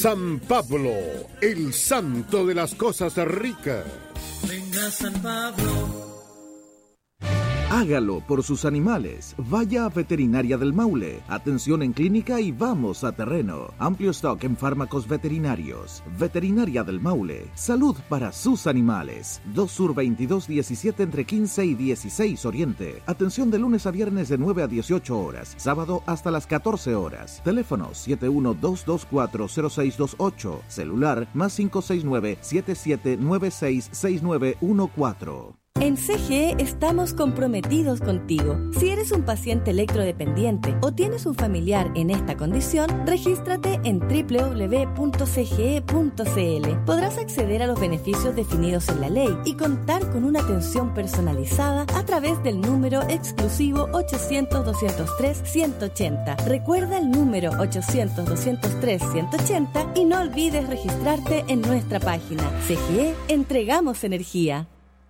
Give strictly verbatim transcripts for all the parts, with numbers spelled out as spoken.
San Pablo, el santo de las cosas ricas. Venga San Pablo. Hágalo por sus animales. Vaya a Veterinaria del Maule. Atención en clínica y vamos a terreno. Amplio stock en fármacos veterinarios. Veterinaria del Maule. Salud para sus animales. dos Sur veintidós diecisiete entre quince y dieciséis Oriente. Atención de lunes a viernes de nueve a dieciocho horas. Sábado hasta las catorce horas. Teléfono siete uno dos dos cuatro cero seis dos ocho. Celular más cinco seis nueve siete siete nueve seis seis nueve uno cuatro. En C G E estamos comprometidos contigo. Si eres un paciente electrodependiente o tienes un familiar en esta condición, regístrate en doble u doble u doble u punto c g e punto c l. Podrás acceder a los beneficios definidos en la ley y contar con una atención personalizada a través del número exclusivo ochocientos doscientos tres ciento ochenta. Recuerda el número ochocientos doscientos tres ciento ochenta y no olvides registrarte en nuestra página. C G E, entregamos energía.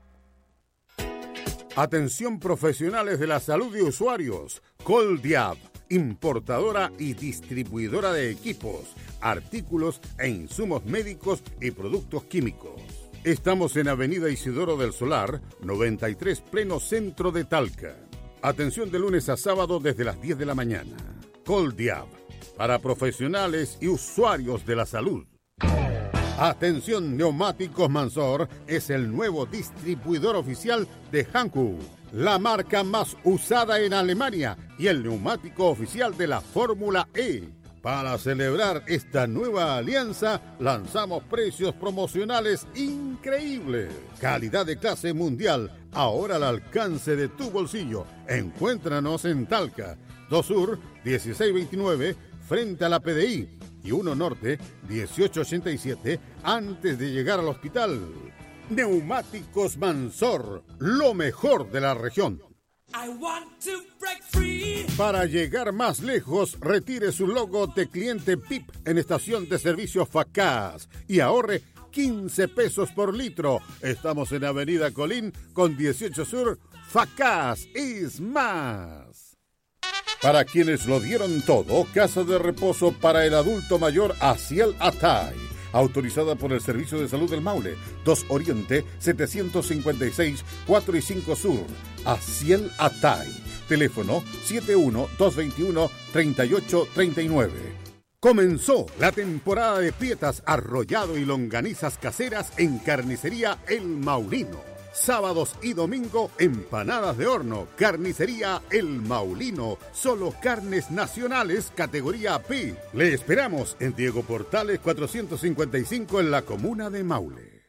Atención profesionales de la salud y usuarios. Coldiab, importadora y distribuidora de equipos, artículos e insumos médicos y productos químicos. Estamos en Avenida Isidoro del Solar, noventa y tres, pleno centro de Talca. Atención de lunes a sábado desde las diez de la mañana. Coldiab, para profesionales y usuarios de la salud. Atención, Neumáticos Mansor es el nuevo distribuidor oficial de Hankook, la marca más usada en Alemania y el neumático oficial de la Fórmula E. Para celebrar esta nueva alianza, lanzamos precios promocionales increíbles. Calidad de clase mundial, ahora al alcance de tu bolsillo. Encuéntranos en Talca, dos Sur, dieciséis veintinueve, frente a la P D I. Y uno Norte, dieciocho ochenta y siete, antes de llegar al hospital. Neumáticos Mansor, lo mejor de la región. I want to break free. Para llegar más lejos, retire su logo de cliente P I P en estación de servicio Facaz y ahorre quince pesos por litro. Estamos en Avenida Colín con dieciocho Sur. Facaz es más. Para quienes lo dieron todo, casa de reposo para el adulto mayor Asiel Atay, autorizada por el Servicio de Salud del Maule, dos Oriente, setecientos cincuenta y seis, cuatro y cinco Sur. Asiel Atay, teléfono siete uno dos dos uno tres ocho tres nueve. Comenzó la temporada de pietas, arrollado y longanizas caseras en Carnicería El Maulino. Sábados y domingo, empanadas de horno. Carnicería El Maulino. Solo carnes nacionales, categoría P. Le esperamos en Diego Portales cuatrocientos cincuenta y cinco en la comuna de Maule.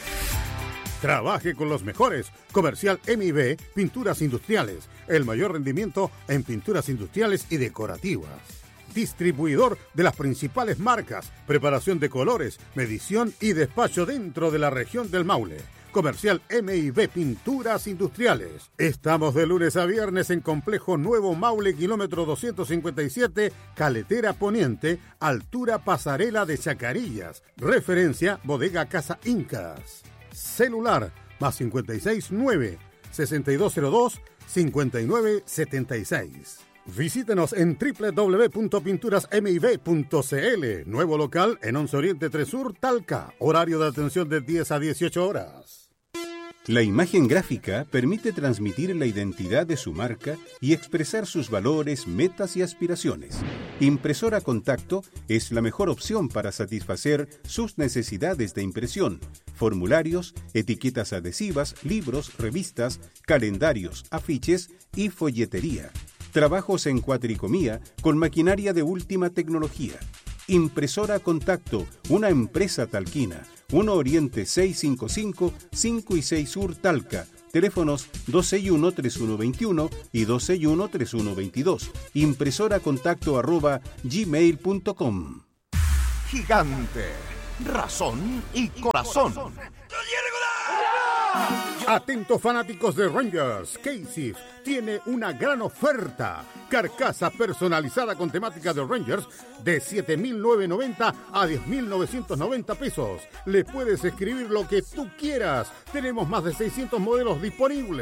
Trabaje con los mejores. Comercial M I B, Pinturas Industriales. El mayor rendimiento en pinturas industriales y decorativas. Distribuidor de las principales marcas. Preparación de colores, medición y despacho dentro de la región del Maule. Comercial M I B Pinturas Industriales. Estamos de lunes a viernes en Complejo Nuevo Maule, kilómetro doscientos cincuenta y siete, Caletera Poniente, altura Pasarela de Chacarillas. Referencia Bodega Casa Incas. Celular más cincuenta y seis nueve, sesenta y dos cero dos, cincuenta y nueve setenta y seis. Visítenos en doble u doble u doble u punto pinturas m i b punto c l. Nuevo local en once Oriente tres Sur, Talca. Horario de atención de diez a dieciocho horas. La imagen gráfica permite transmitir la identidad de su marca y expresar sus valores, metas y aspiraciones. Impresora Contacto es la mejor opción para satisfacer sus necesidades de impresión, formularios, etiquetas adhesivas, libros, revistas, calendarios, afiches y folletería. Trabajos en cuatricomía con maquinaria de última tecnología. Impresora Contacto, una empresa talquina. uno Oriente seiscientos cincuenta y cinco, cinco y seis Sur Talca. Teléfonos dos seis uno, tres uno dos uno y dos seis uno, tres uno dos dos. Impresoracontacto arroba gmail punto com. Gigante, razón y corazón. Atentos fanáticos de Rangers, Casey tiene una gran oferta. Carcasa personalizada con temática de Rangers de siete mil novecientos noventa a diez mil novecientos noventa pesos. Le puedes escribir lo que tú quieras. Tenemos más de seiscientos modelos disponibles.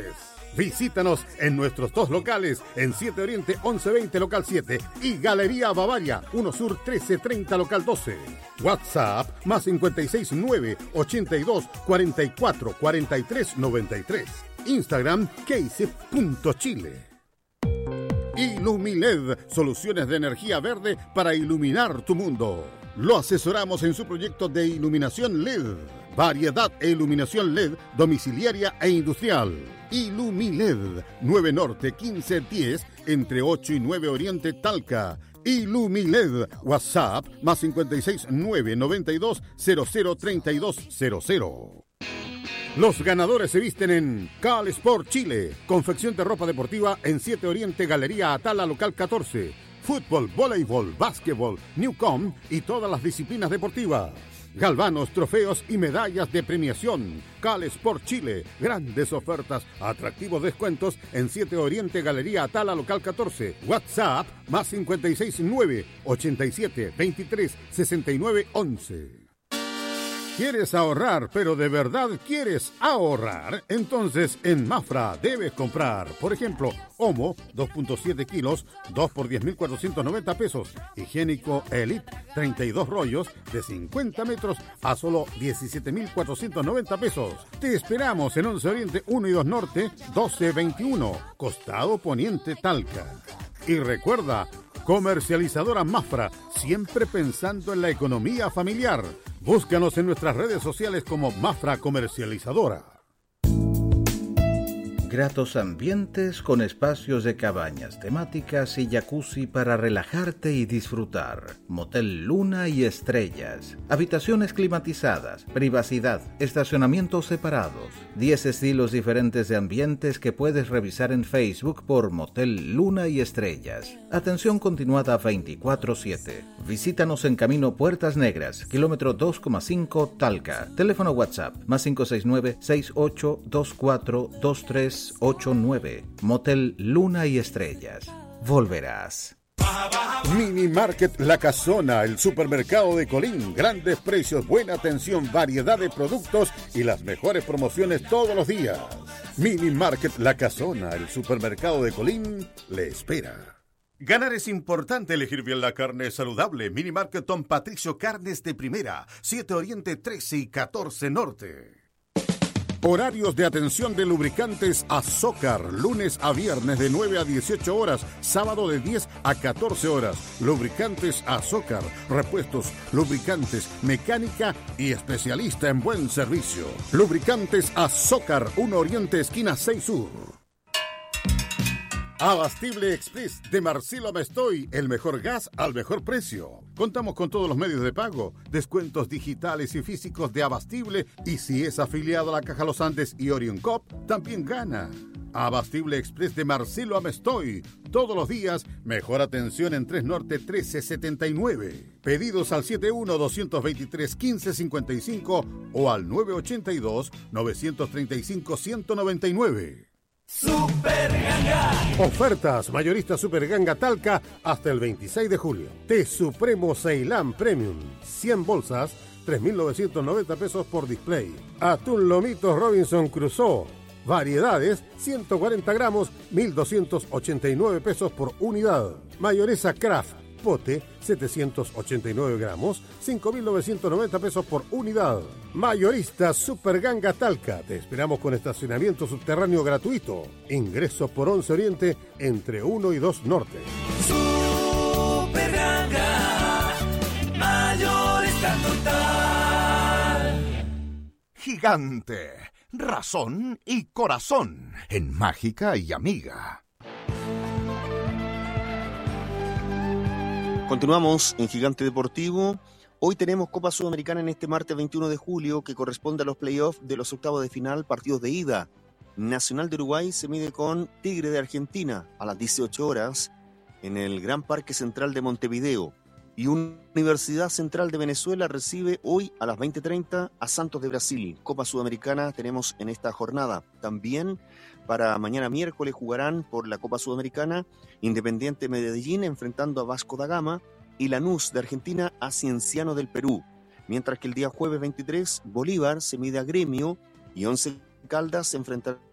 Visítanos en nuestros dos locales, en siete Oriente once veinte local siete y Galería Bavaria uno Sur trece treinta local doce. WhatsApp más cinco seis nueve, ochenta y dos, cuarenta y cuatro, cuarenta y tres noventa y tres. Instagram keisip punto chile. Ilumiled, soluciones de energía verde para iluminar tu mundo. Lo asesoramos en su proyecto de iluminación L E D. Variedad e iluminación L E D domiciliaria e industrial. Ilumiled, nueve Norte quince diez, entre ocho y nueve Oriente Talca. Ilumiled, WhatsApp, más cinco seis nueve, noventa y dos, cero cero treinta y dos cero cero. Los ganadores se visten en Cal Sport Chile, confección de ropa deportiva en siete Oriente, Galería Atala, local catorce. Fútbol, voleibol, básquetbol, Newcom y todas las disciplinas deportivas. Galvanos, trofeos y medallas de premiación. Cal Sport Chile, grandes ofertas, atractivos descuentos en siete Oriente, Galería Atala, local catorce. WhatsApp, más cinco seis nueve, ochenta y siete, veintitrés, sesenta y nueve, once. ¿Quieres ahorrar, pero de verdad quieres ahorrar? Entonces en Mafra debes comprar, por ejemplo, Omo, dos punto siete kilos, dos por diez mil cuatrocientos noventa pesos. Higiénico Elite, treinta y dos rollos de cincuenta metros a solo diecisiete mil cuatrocientos noventa pesos. Te esperamos en once Oriente uno y dos Norte, doce veintiuno, Costado Poniente Talca. Y recuerda, comercializadora Mafra, siempre pensando en la economía familiar. Búscanos en nuestras redes sociales como Mafra Comercializadora. Gratos ambientes con espacios de cabañas temáticas y jacuzzi para relajarte y disfrutar. Motel Luna y Estrellas. Habitaciones climatizadas, privacidad, estacionamientos separados. diez estilos diferentes de ambientes que puedes revisar en Facebook por Motel Luna y Estrellas. Atención continuada veinticuatro siete. Visítanos en Camino Puertas Negras, kilómetro dos coma cinco Talca. Teléfono WhatsApp más cinco seis nueve, seis ocho dos cuatro, dos tres ocho nueve. Motel Luna y Estrellas. Volverás. Mini Market La Casona, el supermercado de Colín. Grandes precios, buena atención, variedad de productos y las mejores promociones todos los días. Mini Market La Casona, el supermercado de Colín, le espera. Ganar es importante, elegir bien la carne saludable. Mini Market Don Patricio, carnes de primera, siete Oriente trece y catorce Norte. Horarios de atención de lubricantes Azócar, lunes a viernes de nueve a dieciocho horas, sábado de diez a catorce horas. Lubricantes Azócar, repuestos, lubricantes, mecánica y especialista en buen servicio. Lubricantes Azócar, uno Oriente, esquina seis Sur. Abastible Express de Marcelo Mestoy, el mejor gas al mejor precio. Contamos con todos los medios de pago, descuentos digitales y físicos de Abastible, y si es afiliado a la Caja Los Andes y Orion Cop, también gana. Abastible Express de Marcelo Amestoy, todos los días, mejor atención en tres Norte trece setenta y nueve. Pedidos al setenta y uno, doscientos veintitrés, quince cincuenta y cinco o al nueve ochenta y dos, novecientos treinta y cinco, ciento noventa y nueve. Super Ganga. Ofertas mayorista Super Ganga Talca hasta el veintiséis de julio. Té Supremo Ceilán Premium, cien bolsas, tres mil novecientos noventa pesos por display. Atún Lomitos Robinson Crusoe, variedades, ciento cuarenta gramos, mil doscientos ochenta y nueve pesos por unidad. Mayonesa Kraft, pote, setecientos ochenta y nueve gramos, cinco mil novecientos noventa pesos por unidad. Mayorista Super Ganga Talca. Te esperamos con estacionamiento subterráneo gratuito. Ingreso por once Oriente entre uno y dos Norte. Super Ganga. Mayorista total. Gigante. Razón y corazón. En Mágica y Amiga. Continuamos en Gigante Deportivo. Hoy tenemos Copa Sudamericana en este martes veintiuno de julio, que corresponde a los playoffs de los octavos de final, partidos de ida. Nacional de Uruguay se mide con Tigre de Argentina a las dieciocho horas en el Gran Parque Central de Montevideo. Y Universidad Central de Venezuela recibe hoy a las veinte treinta a Santos de Brasil. Copa Sudamericana tenemos en esta jornada. También para mañana miércoles jugarán por la Copa Sudamericana Independiente Medellín enfrentando a Vasco da Gama y Lanús de Argentina a Cienciano del Perú. Mientras que el día jueves veintitrés Bolívar se mide a Gremio y Once Caldas se enfrentará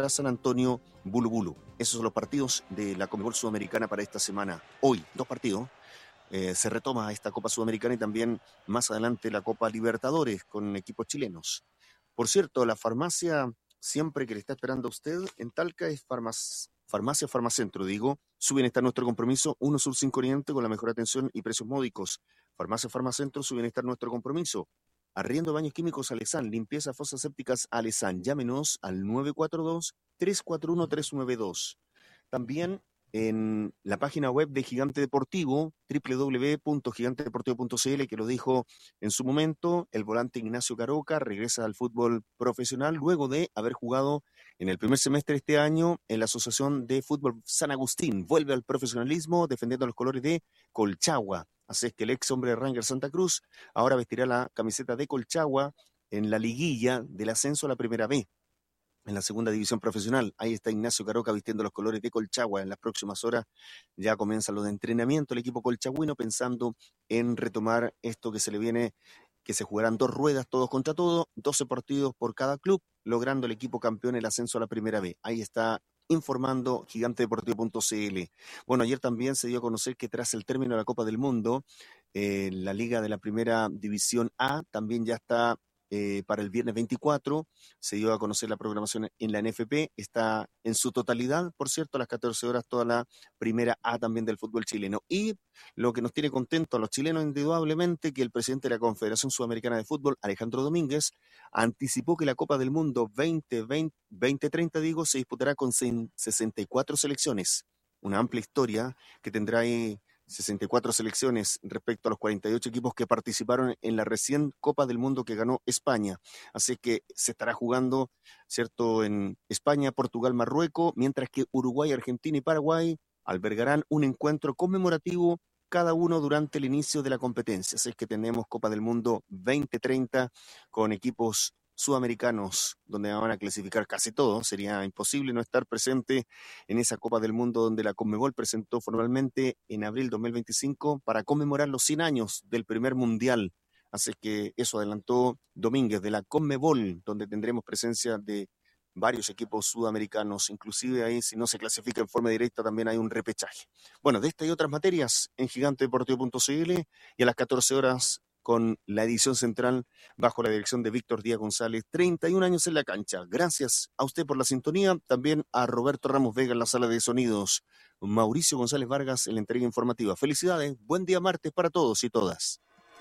contra San Antonio Bulu Bulu. Esos son los partidos de la Conmebol Sudamericana para esta semana. Hoy, dos partidos. Eh, se retoma esta Copa Sudamericana y también más adelante la Copa Libertadores con equipos chilenos. Por cierto, la farmacia siempre que le está esperando a usted en Talca es farmac- Farmacia Farmacentro, digo. Su bienestar, nuestro compromiso. Uno Sur cinco Oriente con la mejor atención y precios módicos. Farmacia Farmacentro, su bienestar, nuestro compromiso. Arriendo baños químicos Alesan, limpieza fosas sépticas Alesan. Llámenos al nueve cuatro dos, tres cuatro uno, tres nueve dos. También en la página web de Gigante Deportivo, doble u doble u doble u punto gigante deportivo punto c l, que lo dijo en su momento, el volante Ignacio Caroca regresa al fútbol profesional luego de haber jugado en el primer semestre de este año en la Asociación de Fútbol San Agustín. Vuelve al profesionalismo defendiendo los colores de Colchagua. Así es que el ex hombre de Rangers Santa Cruz ahora vestirá la camiseta de Colchagua en la liguilla del ascenso a la Primera B. En la segunda división profesional, ahí está Ignacio Caroca vistiendo los colores de Colchagua. En las próximas horas ya comienzan los de entrenamiento el equipo colchagüino pensando en retomar esto que se le viene, que se jugarán dos ruedas todos contra todos, doce partidos por cada club, logrando el equipo campeón el ascenso a la Primera B. Ahí está informando gigante deportivo punto c l. Bueno, ayer también se dio a conocer que tras el término de la Copa del Mundo, eh, la Liga de la Primera División A también ya está Eh, para el viernes veinticuatro, se dio a conocer la programación en la N F P, está en su totalidad, por cierto, a las catorce horas toda la primera A también del fútbol chileno. Y lo que nos tiene contentos a los chilenos indudablemente, que el presidente de la Confederación Sudamericana de Fútbol, Alejandro Domínguez, anticipó que la Copa del Mundo veinte treinta, digo, se disputará con sesenta y cuatro selecciones, una amplia historia que tendrá ahí sesenta y cuatro selecciones respecto a los cuarenta y ocho equipos que participaron en la recién Copa del Mundo que ganó España. Así que se estará jugando, ¿cierto?, en España, Portugal, Marruecos, mientras que Uruguay, Argentina y Paraguay albergarán un encuentro conmemorativo cada uno durante el inicio de la competencia. Así que tenemos Copa del Mundo veinte treinta con equipos sudamericanos, donde van a clasificar casi todos. Sería imposible no estar presente en esa Copa del Mundo donde la Conmebol presentó formalmente en abril dos mil veinticinco para conmemorar los cien años del primer mundial. Así que eso adelantó Domínguez de la Conmebol, donde tendremos presencia de varios equipos sudamericanos, inclusive ahí si no se clasifica en forma directa también hay un repechaje. Bueno, de esta y otras materias en gigante deportivo punto c l y a las catorce horas con la edición central bajo la dirección de Víctor Díaz González, treinta y un años en la cancha. Gracias a usted por la sintonía, también a Roberto Ramos Vega en la sala de sonidos, Mauricio González Vargas en la entrega informativa. Felicidades, buen día martes para todos y todas.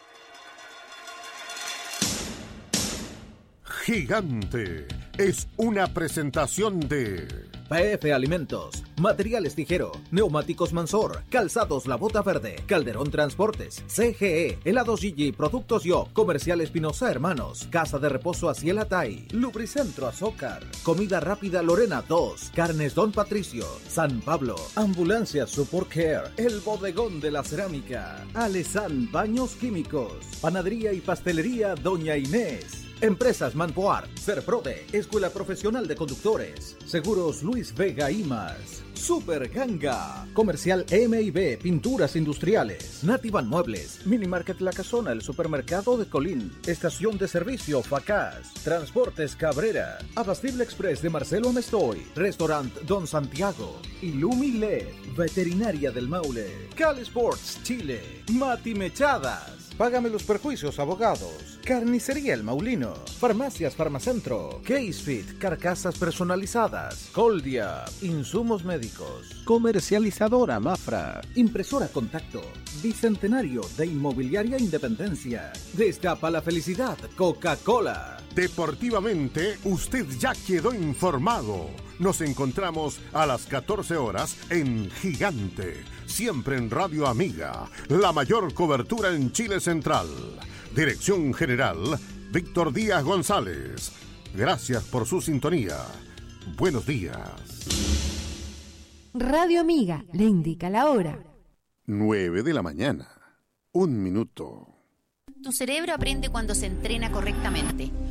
Gigante es una presentación de P F Alimentos, Materiales Tijero, Neumáticos Mansor, Calzados La Bota Verde, Calderón Transportes, C G E, Helados Gigi, Productos Yo, Comercial Espinosa Hermanos, Casa de Reposo Asiel Atay, Lubricentro Azócar, Comida Rápida Lorena dos, Carnes Don Patricio, San Pablo, Ambulancia Support Care, El Bodegón de la Cerámica, Alesan Baños Químicos, Panadería y Pastelería Doña Inés, Empresas Manpoar, Serprode, Escuela Profesional de Conductores, Seguros Luis Vega y más. Super Ganga, Comercial M y B, Pinturas Industriales, Nativan Muebles, Mini Market La Casona, el Supermercado de Colín, Estación de Servicio Facás, Transportes Cabrera, Abastible Express de Marcelo Amestoy, Restaurant Don Santiago, Illumi L E D, Veterinaria del Maule, Cali Sports Chile, Mati Mechadas, Págame los Perjuicios Abogados, Carnicería El Maulino, Farmacias Farmacentro, Casefit, Carcasas Personalizadas, Coldia, Insumos Médicos, Comercializadora Mafra, Impresora Contacto, Bicentenario de Inmobiliaria Independencia, Destapa la Felicidad, Coca-Cola. Deportivamente, usted ya quedó informado. Nos encontramos a las catorce horas en Gigante, siempre en Radio Amiga, la mayor cobertura en Chile Central. Dirección General, Víctor Díaz González. Gracias por su sintonía. Buenos días. Radio Amiga le indica la hora. Nueve de la mañana. Un minuto. Tu cerebro aprende cuando se entrena correctamente.